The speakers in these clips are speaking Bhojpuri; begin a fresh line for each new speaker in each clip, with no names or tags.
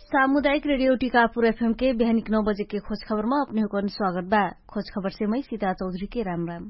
सामुदायिक रेडियो टीकापुर एफएम के बिहानिक 9 बजे के खोज खबर में अपने को स्वागत बा। खोज खबर से मैं सीता चौधरी के राम राम।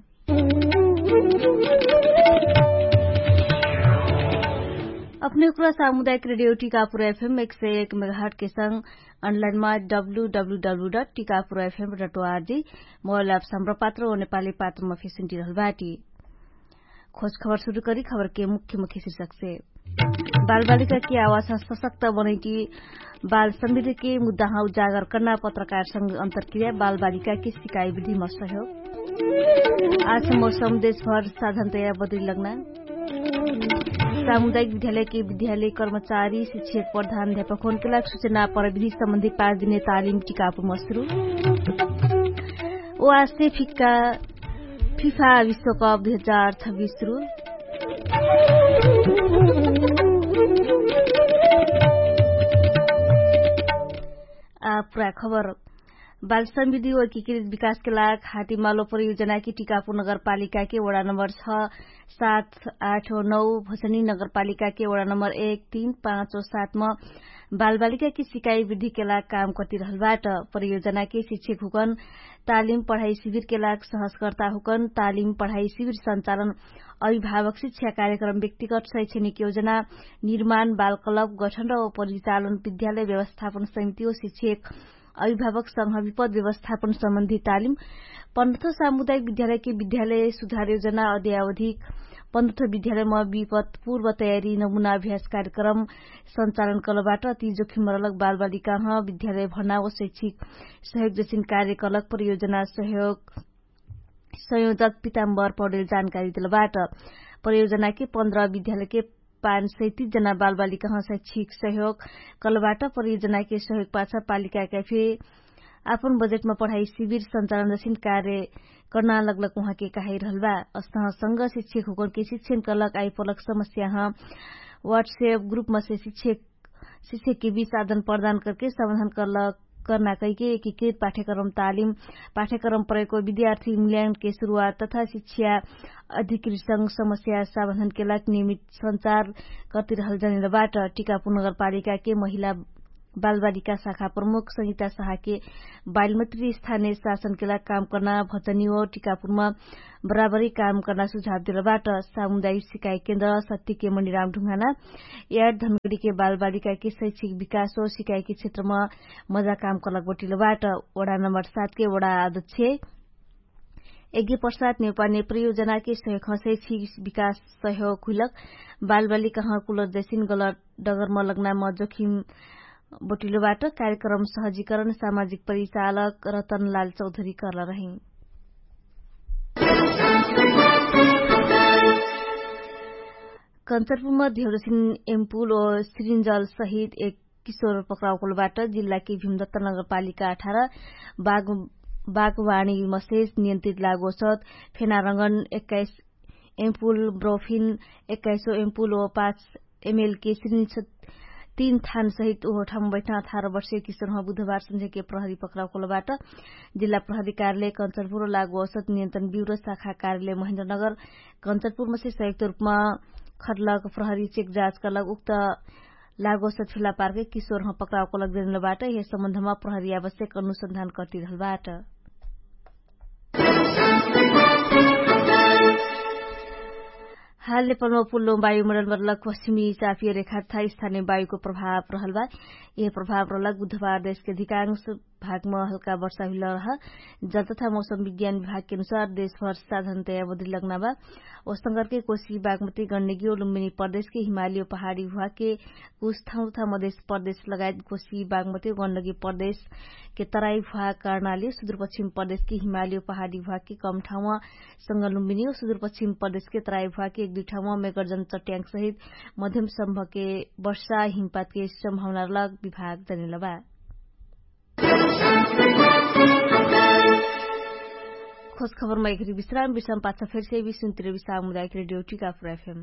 अपने को सामुदायिक रेडियो टीकापुर एफएम 101 मेगाहर्ट के संग ऑनलाइन में www.tikapurfm.org मोबाइल ऐप संप्रपात्र और नेपाली पात्र में फेसिलिटी रहल बाटी। खोज खबर शुरू करी खबर के मुख्य शीर्षक से बाल बालिका की आवाज सशक्त बनैती बाल समृद्धि के मुद्दा उजागर करना पत्रकार संघ अंतर्क्रिया बाल बालिका की सिकाई विधि में सहयोग। आज मौसम देशभर साधनतया बदली लगना। सामुदायिक विद्यालय के विद्यालय कर्मचारी शिक्षक प्रधान अध्यापक के लाख सूचना प्रविधि संबंधी 5 दिने तालिम टीकापुर में शुरू। आज से फीफा विश्वकप 2026 शुरू। पूरा खबर बाल समृद्धि और एकीकृत विकास के लाख हाटीमालो परियोजना की टीकापुर नगरपालिका के वड़ा नंबर 6, 7, 8 और 9 भसनी नगरपालिका के वड़ा नंबर 1, 3, 5 और 7 में बाल बालिका की सिकाई वृद्धि के लाख काम करती रहलबाट परियोजना के शिक्षक हुकन तालिम पढ़ाई शिविर के लाख सहजकर्ता हुकन तालिम पढ़ाई शिविर संचालन अभिभावक शिक्षा कार्यक्रम व्यक्तिगत शैक्षणिक योजना निर्माण बाल क्लब गठन र परिचालन विद्यालय व्यवस्थापन समिति और शिक्षक अभिभावक संघ विपद व्यवस्थापन सम्बन्धी तालिम 15 सामुदायिक विद्यालय के विद्यालय सुधार योजना अध्यावधिक 15 विद्यालयमा विपद पूर्व तयारी नमूना अभ्यास कार्यक्रम संचालन कलबाट अति जोखिम रलक बाल बालिका विद्यालय भर्ना व शैक्षिक सहयोग जसिन कार्यकलक परियोजना संयोजक पीताम्बर पौडेल जानकारी दिलबाट परियोजना के 15 विद्यालय के 530 जना बाल बालिका शैक्षिक सहयोग कलबाट परियोजना के सहयोग पाछा पालिका कैफे आपन बजेट में पढ़ाई शिविर संचालन जसिन कार्य करना लगलग वहाँ के कहाई रहलबा। संघ शिक्षक हुकन के शिक्षण कलक आईपलक समस्या व्हाट्सएप ग्रुप में से शिक्षक के बीच आदान प्रदान करके समाधान करना कई के एकीकृत पाठ्यक्रम तालिम पाठ्यक्रम प्रयोग विद्यार्थी मूल्यांकन के शुरूआत तथा शिक्षा अधिकृत संघ समस्या समाधान के लाख नियमित संचार करती रहल जनेबाट टीकापुर नगरपालिका के महिला बाल बालिका शाखा प्रमुख संहिता शाह के बालमैत्री स्थानीय शासन के लाख काम करना भचनी और टीकापुर में बराबरी काम करना सुझाव दिलबाट सामुदायिक सिकाई केन्द्र सत्य के मणिराम ढुंगाना यार धनगढ़ी के बाल बालिका के शैक्षिक विकास और सिकाई के क्षेत्र में मजा काम करलक बटिलबाट वड़ा नंबर 7 के वड़ा अध्यक्ष यज्ञ प्रसाद नेपाल परियोजना के सहयोग शैक्षिक विकास सहयोग खुलक बाल बालिका कुलर जैसिन गलत डगर में लगना में जोखिम बटिलोबाट कार्यक्रम सहजीकरण सामाजिक परिचालक रतनलाल चौधरी करला रहे। कञ्चनपुरमा धेरसिन एम्पुल और सिरिन्जल सहित एक किशोर पक्राउ कोलबाट जिल्ला की भीमदत्त नगरपालिका 18 बागवाणी मसेज नियन्त्रित लागू औषध फेनारंगन 21 एम्पुल ब्रोफिन 21 एम्पुल और 5 ml के सिरिन्ज 3 थान सहित ओठाम बैठा 18 वर्षीय किशोर बुधबार संझे के प्रहरी पक्राउ कोलबाट जिल्ला प्रहरी कार्यालय कञ्चनपुर लागू औषध नियन्त्रण ब्यूरो शाखा कार्यालय महेन्द्रनगर कञ्चनपुर में संयुक्त रूपमा खरलक प्रहरी चेक जाँच करलक उक्त लागू औषध फेला पार्के किशोर पक्राउ कोलक दिनबाट यस सम्बन्धमा प्रहरी आवश्यक अनुसन्धान करती रहलबाट हाल नेपालमा पुल्लो वायुमण्डल बदलक पश्चिमी चापीय रेखा तथा स्थानीय वायुको प्रभाव रहलबा यह प्रभाव रहलक बुधबार देश के अधिकांश भाग में हल्का वर्षा हुई रहा जल तथा मौसम विज्ञान विभाग के अनुसार देशभर साधारणतया बदली लगना बा ओस्तंगर के कोशी बागमती गण्डकी और लुम्बिनी प्रदेश के हिमालय पहाड़ी भूभाग के कुछ ठाउँ तथा मध्य प्रदेश लगायत कोशी बागमती और गण्डकी प्रदेश के तराई भूभाग कर्णाली सुदूरपश्चिम प्रदेश के हिमालय पहाड़ी भूभाग के कम ठाउँमा सँग लुम्बिनी और सुदूरपश्चिम प्रदेश के तराई भूभाग के 1-2 ठाउँमा मेघगर्जन चट्याङ सहित मध्यम सम्भव के वर्षा हिमपात के सम्भावना लग विभाग जनिलबा। खोज खबर में एक विश्राम पाछा फिर से सुनतिर सामुदायिक रेडियो टीकापुर एफएम।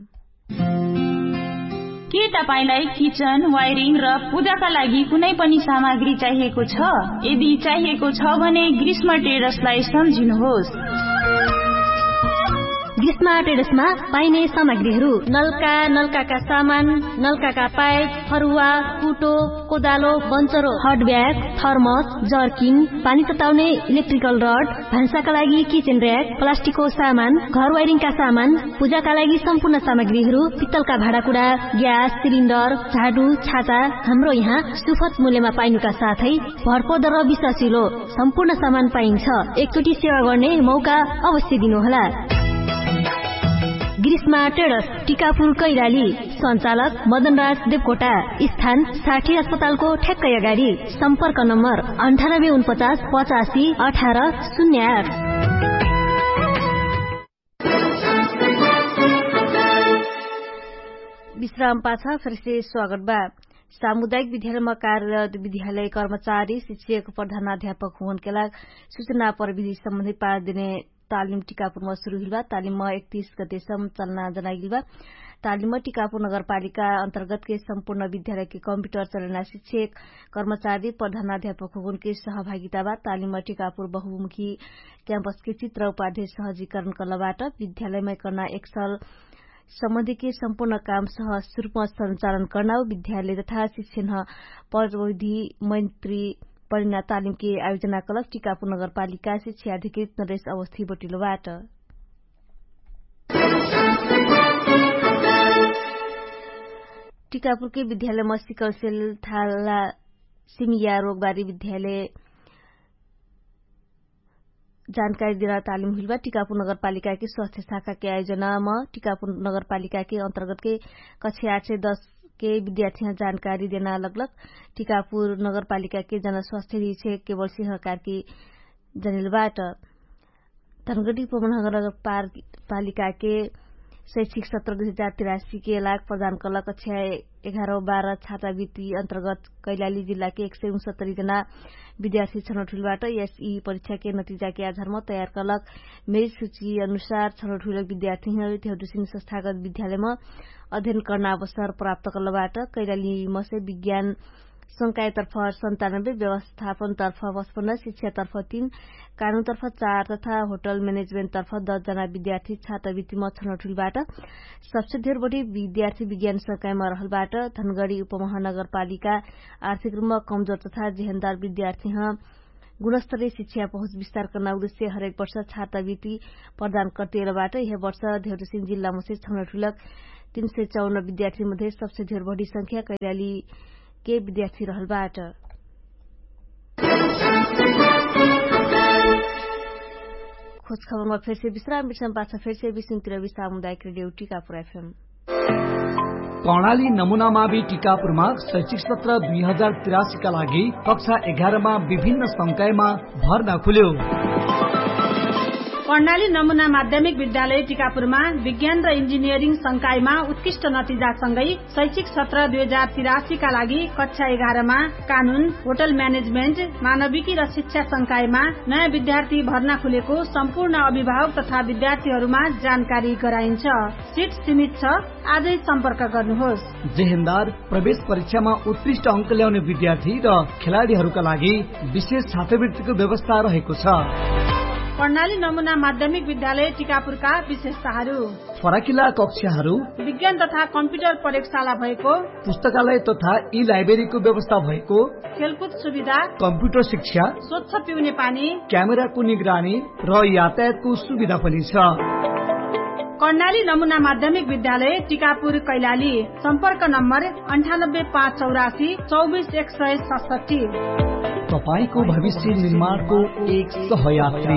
के तपाईलाई किचन वायरिङ र पूजाका लागि कुनै पनि सामग्री चाहिएको छ? यदि चाहिएको छ भने ग्रीष्म टेरसलाई सम्झिनुहोस्।
ग्रीष्मा ट्रेडर्समा पाइने सामग्रीहरू
नलकाका सामान, नलकाका पाइप, फरुवा, कुटो, कोदालो, बन्चरो,
हट ब्याग, थर्मस, जर्किन, पानी तताउने इलेक्ट्रिकल रड, भान्साका लागि किचन र्याक, प्लास्टिकको सामान, घर वायरिङका सामान, पूजाका लागि सम्पूर्ण सामग्रीहरू, पित्तलका भाँडाकुँडा, ग्यास सिलिन्डर, झाडु, छाता हाम्रो यहाँ सुपथ मूल्यमा पाइनुका साथै भरपर्दो र विश्वासिलो सम्पूर्ण सामान पाइन्छ। एकचोटि सेवा गर्ने मौका अवश्य दिनुहोला। ग्रीष्मा ट्रेडर्स, टिकापुर कैलाली। सञ्चालक मदनराज देवकोटा। स्थान साठी अस्पतालको ठ्याक्कै अगाडि। सम्पर्क नम्बर 9849 85 18 08।
विश्राम पाछा फेरि स्वागत बा। सामुदायिक विद्यालयमा कार्यरत विद्यालय कर्मचारी, शिक्षक, प्रधानाध्यापक हुन के लाग सूचना प्रविधि सम्बन्धी 5 दिने तालिम टिकापुरमा शुरू हिल बा। तालिममा 31 गतेसम्म चलना जनाइल बा। तालिममा टिकापुर नगरपालिका अन्तर्गत के सम्पूर्ण विद्यालय के कम्प्युटर चलना शिक्षक, कर्मचारी, प्रधानाध्यापक हुन के सहभागिता बा। तालिममा टिकापुर बहुमुखी क्याम्पस के चित्र उपाध्याय सहजीकरण कलाबाट विद्यालयमा करना एक्सल सम्बन्धी के सम्पूर्ण काम सहज रूपमा सञ्चालन गर्न विद्यालय तथा शिक्षण प्रविधि मन्त्री परिणा तालिम के आयोजना कलक टिकापुर नगरपालिका शिक्षा अधिकृत नरेश अवस्थी बोटिलोबाट। टिकापुर के विद्यालयमा सिकल सेल थ्यालासिमिया रोगबारे विद्यालय जानकारी दिन तालिम हुलबा। टिकापुर नगरपालिका के स्वास्थ्य शाखा के आयोजनामा टिकापुर नगरपालिका के अन्तर्गत के कक्षा 8 से 10 के विद्यार्थी जानकारी देना लगलग। टिकापुर नगरपालिका के जनस्वास्थ्य निरीक्षक केवल सिंह कार्की जनिलबाट धनगढ़ी उपमहानगरपालिका के शैक्षिक सत्र 2083 के लाग प्रदान कला कक्षा 11-12 छात्रवृत्ति अन्तर्गत कैलाली जिल्ला के 169 जना विद्यार्थी छनौट एसई परीक्षा के नतिजा के आधारमा तयार कलक मेरिट सूची अनुसार छनौट विद्यार्थी देउडुसिङ संस्थागत विद्यालयमा अध्ययन गर्न अवसर प्राप्त कलबाट कैलालीमा से विज्ञान संकायतर्फ 97, व्यवस्थापनतर्फ 55, शिक्षातर्फ 3, कानूनतर्फ 4 तथा होटल म्यानेजमेन्टतर्फ 10 जना विद्यार्थी छात्रवृत्तिमा छनौटबाट सबसे धेर बढी विद्यार्थी विज्ञान संकायमा रहलबाट धनगढ़ी उपमहानगरपालिका आर्थिक रूपमा कमजोर तथा जेहेन्दार विद्यार्थी गुणस्तरीय शिक्षा पहुँच विस्तार गर्न उद्देश्य हरेक वर्ष छात्रवृत्ति प्रदान करतेबाट यह वर्ष देउडुसिङ जिल्लामा से छनौट 354 विद्यार्थी मध्ये सबसे धेर बढी संख्या कैलाली के विद्यार्थी रहलबाट। खोज खबरमा फेरि से विश्राम पाछा फेरि से विश्वतिर सामुदायिक रेडियो टिकापुर एफएम।
कर्णाली नमूना मावि टिकापुरमा शैक्षिक सत्र 2083 का लागि कक्षा 11 मा विभिन्न संकायमा भर्ना खुल्यो।
कर्णाली नमूना माध्यमिक विद्यालय टिकापुरमा विज्ञान र इन्जिनियरिङ संकायमा उत्कृष्ट नतिजासँगै शैक्षिक सत्र 2083 का लागि कक्षा 11 मा कानून, होटल म्यानेजमेन्ट, मानविकी र शिक्षा संकायमा नयाँ विद्यार्थी भर्ना खुलेको सम्पूर्ण अभिभावक तथा विद्यार्थीहरूमा जानकारी गराइन्छ। सिट सीमित छ, आजै सम्पर्क गर्नुहोस्।
जेहेन्दार प्रवेश परीक्षामा उत्कृष्ट अंक ल्याउने विद्यार्थी र खेलाडीहरूका लागि विशेष छात्रवृत्तिको व्यवस्था रहेको छ।
कर्णाली नमूना माध्यमिक विद्यालय टिकापुरका विशेषताहरू:
फराकिला कक्षाहरू,
विज्ञान तथा कम्प्युटर प्रयोगशाला भएको,
पुस्तकालय तथा ई लाइब्रेरीको व्यवस्था भएको,
खेलकुद सुविधा,
कम्प्युटर शिक्षा,
स्वच्छ पिउने पानी,
क्यामेराको निगरानी र यातायातको सुविधा पनि छ।
कर्णाली नमूना माध्यमिक विद्यालय टिकापुर कैलाली। सम्पर्क नम्बर 98584 24167।
तपाईको भविष्य निर्माणको एक सहयात्री।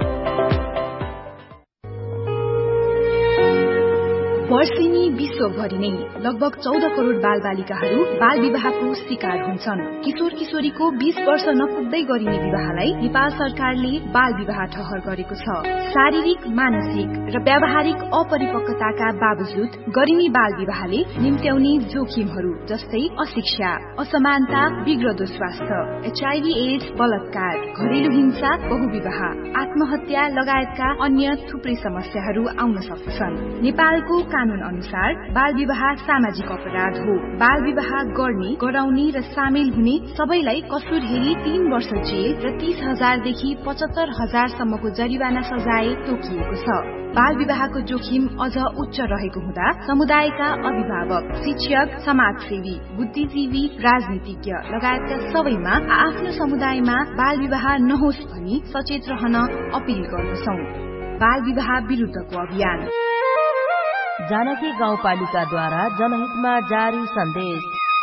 वर्षेनी विश्वभरि नै लगभग 14 करोड़ बाल बालिकाहरू बाल विवाहको शिकार हुन्छन्। किशोर किशोरीको 20 वर्ष नपुग्दै गरिने विवाहलाई नेपाल सरकारले बाल विवाह ठहर गरेको छ। शारीरिक, मानसिक र व्यावहारिक अपरिपक्वताका बावजुद गरिने बाल विवाहले निम्त्याउने जोखिमहरू जस्तै अशिक्षा, असमानता, बिग्रदो स्वास्थ्य, HIV एड्स, बलात्कार, घरेलु हिंसा, बहुविवाह, आत्महत्या लगायतका अन्य थुप्रै समस्याहरू आउन सक्छन्। नेपालको कानून कानून अनुसार बाल विवाह सामाजिक अपराध हो। बाल विवाह गर्ने, गराउने र सामेल हुने सबैलाई कसुर हेरी 3 वर्ष जेल र 30,000 देखि 75,000 सम्मको जरिवाना सजाय तोकिएको छ। बाल विवाहको जोखिम अझ उच्च रहेको हुँदा समुदायका अभिभावक, शिक्षक, समाजसेवी, बुद्धिजीवी, राजनीतिज्ञ लगायतका सबैमा आफ्नो समुदायमा बाल विवाह नहोस् भनी सचेत रहन अपील गर्दछौं। बाल विवाह विरुद्धको अभियान
जानकी गाउँपालिकाद्वारा जनहितमा जारी सन्देश।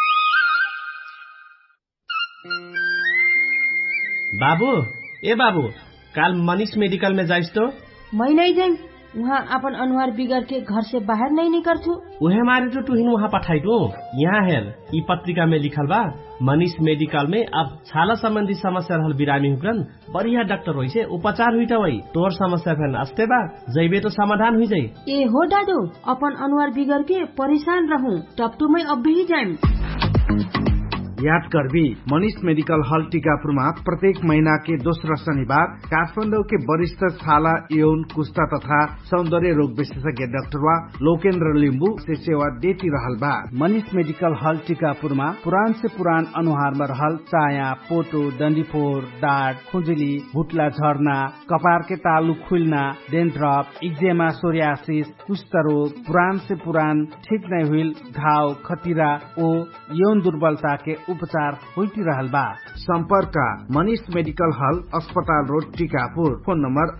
बाबू, ए बाबू, काल मनीष मेडिकल में जाइस तो?
मैं नहीं जाऊँ, वहाँ अपन अनुहार बिगड़ के घर से बाहर नहीं निकलू।
उहे मारे तो तुहिन वहाँ पठाई दो। यहाँ हेर, ई पत्रिका में लिखल बा, मनीष मेडिकल में अब छाला संबंधी समस्या रहल बिरामी हुकन बढ़िया डॉक्टर होई से उपचार हुई वही तोर समस्या फेन अस्ते बा जैबे तो समाधान हुई जाई।
ए हो दादू, अपन अनुहार बिगड़ के परेशान रहूं, टपटू में अब भी जाऊं।
याद करबी, मनीष मेडिकल हॉल टीकापुरमा प्रत्येक महीना के दोस्रो शनिबार काठमाडौँ के वरिष्ठ छाला, यौन, कुष्ठा तथा सौंदर्य रोग विशेषज्ञ डाक्टर लोकेन्द्र लिम्बू से सेवा देती रहल बा। मनीष मेडिकल हॉल टीकापुरमा पुरान से पुरान अनुहार में रहल चाया, पोटो, डंडीफोर, दाग, खुजली, भुटला झर्ना, कपार के तालु खुलना, डेन्ड्रफ, इक्जेमा, सोरियासिस, कुष्ठ रोग, पुरान से पुरान ठीक नहीं हुई घाव, खतिरा ओ यौन दुर्बलता के उपचार होती रहल बा। संपर्क मनीष मेडिकल हॉल, अस्पताल रोड, टीकापुर। फोन नंबर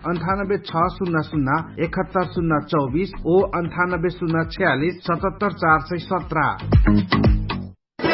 9860017024 ओ 980646 77417।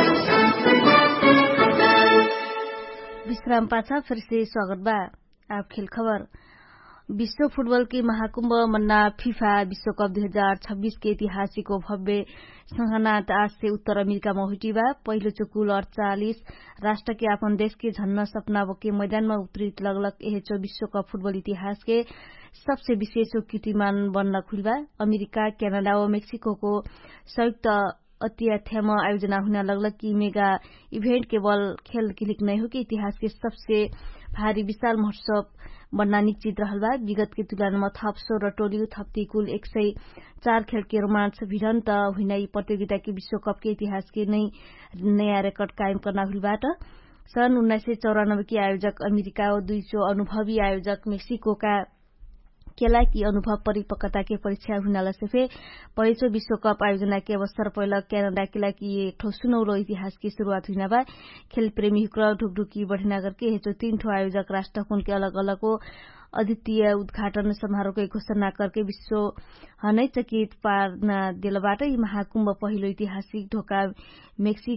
विश्राम पाछा फिर से स्वागत बा। आप खेल खबर। विश्व फुटबॉल की महाकुंभ मन्ना फीफा विश्व कप 2026 के ऐतिहासिक भव्य संगनात आज से उत्तर अमेरिका में हुई बा। पहिलो कुल 48 राष्ट्र के अपन देश के झन्न सपना के मैदान में उत्रित लगलग यह विश्व कप फुटबॉल इतिहास के सबसे विशेष कीर्तिमान बन्न खुल बा। अमेरिका, कनाडा और मेक्सिको को संयुक्त आतिथ्यमा आयोजना हुन लगलग कि मेगा इवेंट केवल खेल क्लिक नहीं हो कि इतिहास के सबसे भारी विशाल महोत्सव बन्ना निश्चित रहल बा। विगत के तुलना में थप 16 टोली थप्ती कुल 104 खेल के रोमांच भिड़ंत हुई प्रतियोगिता के विश्व कप के इतिहास के नया रिकॉर्ड कायम करना हुई बाट। सन 1994 के आयोजक अमेरिका और 200 अनुभवी आयोजक मेक्सिको का केला की अनुभव परिपक्वता के परीक्षा हुनाला से पहिलो विश्व कप आयोजना के अवसर पहिला कनाडा केला की सुनौलो इतिहास की शुरूआत हुई बा। खेल प्रेमी ढुकढुकी बढ़िनगर के हेचो 3 ठो आयोजक राष्ट्र के अलग अलग अद्वितीय उद्घाटन समारोह की घोषणा करके विश्व हनै चकित पार्न दिलबाट महाकुंभ पहिलो ऐतिहासिक ढोका मेक्सिको